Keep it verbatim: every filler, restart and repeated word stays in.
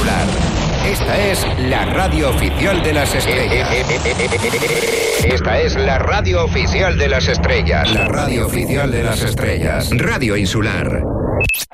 Insular. Esta es la radio oficial de las estrellas. Esta es la radio oficial de las estrellas. La radio oficial de las estrellas. Radio Insular.